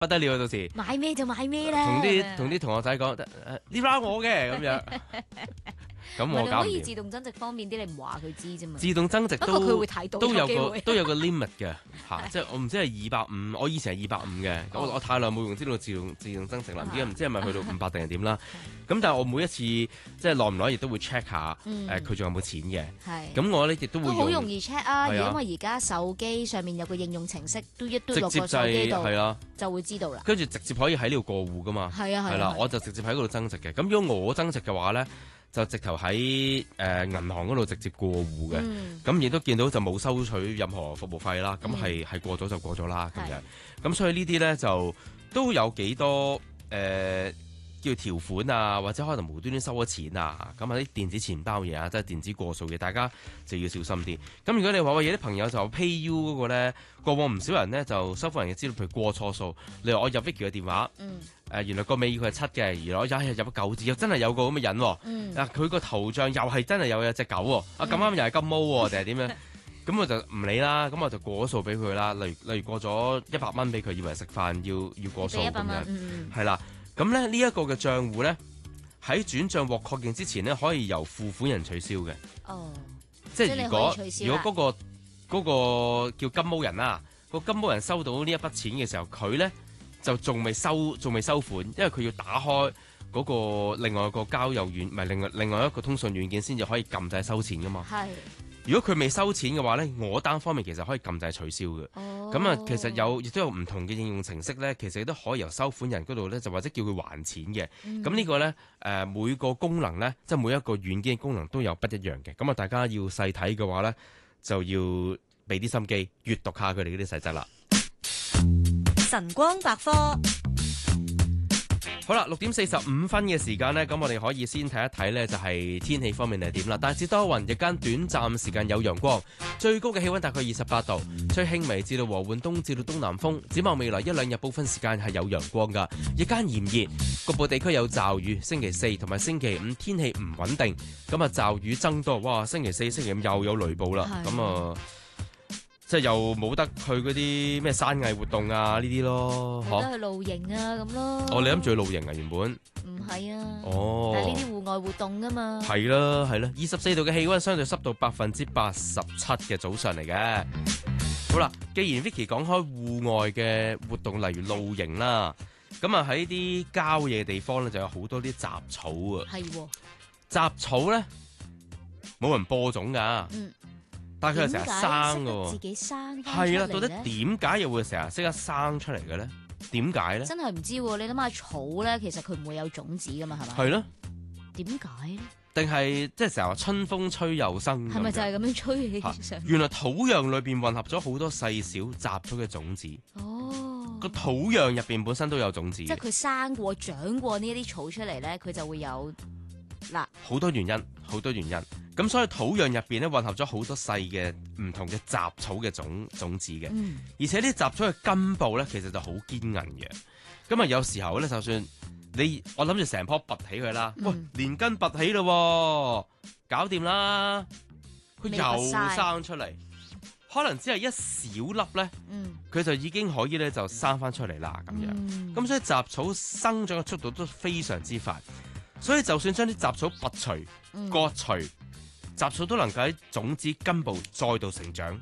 不得了，到時買咩就買咩啦。 同啲同學仔講，呢 round 我嘅咁樣，咁我搞唔掂。 可以自動增值方面啲，你唔話佢知啫嘛。 自動增值不過佢會睇到都有機會都有個 limit 嘅嚇，即係我唔知係250，我以前係250嘅，我太耐冇用知道自動增值啦，唔知係咪去到500定係點啦？咁但係我每一次即係耐唔耐亦都會 check 下佢仲有冇錢嘅。 係。 咁我咧亦都會好容易 check 啊， 係啊因為而家手機上面有個應用程式，嘟一嘟落直接個手機度係啊， 就會知道啦。 跟住直接可以喺呢度過戶噶嘛。 係啊係啦， 我就直接喺嗰度增值嘅。咁如果我增值嘅話咧，就直頭喺銀行嗰度直接過戶嘅。咁亦都見到就冇收取任何服務費啦。咁係過咗就過咗啦咁樣。咁所以呢啲咧就都有幾多叫條款啊，或者可能無端端收咗錢啊，咁啊啲電子錢包嘢啊，即係電子過數嘅，大家就要小心啲。咁如果你話喂有啲朋友就 PayU 嗰個咧，過往唔少人咧就收貨人嘅資料，譬如過錯數，你話我入 Vicky 嘅電話，原來個尾佢係7嘅，原來我入咗9字，又真係有個咁嘅人喎，佢個頭像又係真係有隻狗喎，咁啱又係金毛喎，定係點樣？咁我就唔理啦，咁我就過咗數俾佢啦。例如過咗100蚊俾佢，以為食飯要過數咁樣，係啦。咁咧呢一個嘅賬戶咧喺轉賬獲確認之前咧，可以由付款人取消嘅。即係如果嗰個叫金毛人啦，個金毛人收到呢一筆錢嘅時候，佢咧就仲未收款，因為佢要打開嗰個另外一個交友軟，唔係另外一個通訊軟件先至可以撳掣收錢噶嘛。係。如果佢未收錢嘅話咧，我單方面其實可以撳掣取消嘅。咁啊，其實亦都有唔同嘅應用程式咧，其實都可以由收款人嗰度咧，就或者叫佢還錢嘅。咁呢個咧，每個功能咧，即係每一個軟件嘅功能都有不一樣嘅。咁啊，大家要細睇嘅話咧，就要俾啲心機閱讀下佢哋嗰啲細則啦。 晨光百科。 好啦，6:45嘅時間呢，咁我哋可以先睇一睇呢，就係天氣方面係點啦。大致多雲，日間短暫時間有陽光，最高嘅氣溫大概28度，吹輕微至到和緩東至到東南風。展望未來1-2日，部分時間係有陽光噶，日間炎熱，局部地區有驟雨。星期4同埋星期5天氣唔穩定，咁啊驟雨增多。哇，星期4、星期5又有雷暴啦，咁啊。即係又冇得去嗰啲咩山藝活動啊呢啲咯， 冇得去露營啊咁咯。 你諗住去露營啊原本？ 唔係啊。 但係呢啲戶外活動㗎嘛。 係啦，24度嘅氣溫，相對濕度87%嘅早上嚟嘅。好啦，既然 Vicky 講開戶外嘅活動，例如露營啦，咁啊喺啲郊野地方咧就有好多啲雜草啊。係喎。雜草咧冇人播種㗎。但係佢又成日生嘅喎， 自己生翻係啦，到底點解又會成日識得生出嚟嘅咧？點解咧？ 真係唔知喎，你諗下草咧，其實佢唔會有種子噶嘛，係咪？ 係咯。 點解咧？ 定係即係成日話春風吹又生？ 係咪就係咁樣吹起上？ 原來土壤裏邊混合咗好多細小雜草嘅種子。個土壤入邊本身都有種子。即係佢生過、長過呢啲草出嚟咧，佢就會有嗱。 好多原因。咁所以土壤入邊咧混合咗好多細嘅唔同嘅雜草嘅種子嘅，而且啲雜草嘅根部咧其實就好堅韌嘅。咁啊有時候咧，就算我諗住成棵拔起佢啦，喂，連根拔起咯，搞掂啦，佢又生出嚟，可能只係一小粒咧，佢就已經可以咧就生翻出嚟啦咁樣。咁所以雜草生長嘅速度都非常之快，所以就算將啲雜草拔除、割除。雜草都能夠喺種子根部再度成長。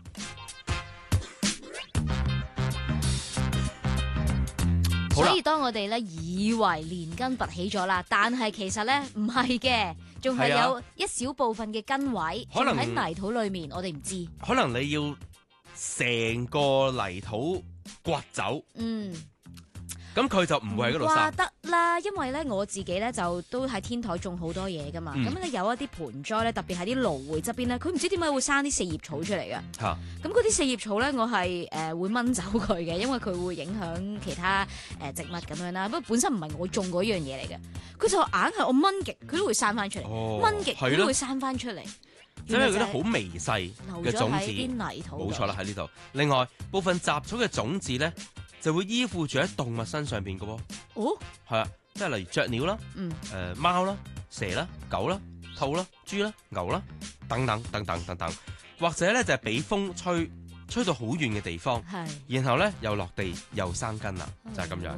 所以當我哋咧以為連根拔起咗啦，但係其實咧唔係嘅，仲係有一小部分嘅根位仲喺泥土裏面，我哋唔知。 可能你要成個泥土掘走。咁佢就唔會喺嗰度生。 話得啦，因為咧我自己咧就都喺天台種好多嘢噶嘛。咁你有一啲盆栽咧，特別喺啲蘆薈側邊咧，佢唔知點解會生啲四葉草出嚟嘅。咁嗰啲四葉草咧，我係會掹走佢嘅，因為佢會影響其他植物咁樣啦。不過本身唔係我種嗰樣嘢嚟嘅，佢就硬係我掹極，佢都會生翻出嚟。掹極佢都會生翻出嚟。 因為嗰啲好微細嘅種子， 啲泥土。 冇錯啦，喺呢度。另外部分雜草嘅種子咧，就會依附住喺動物身上邊嘅喎。係啊，即係例如雀鳥啦，貓啦、蛇啦、狗啦、兔啦、豬啦、牛啦，等等，或者咧就係俾風吹吹到好遠嘅地方，然後咧又落地又生根啦，就係咁樣。